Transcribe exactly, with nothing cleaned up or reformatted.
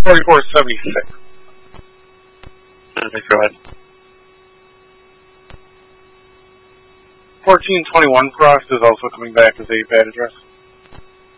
forty-four seventy-six. Okay, go ahead. fourteen twenty-one Frost is also coming back as a bad address.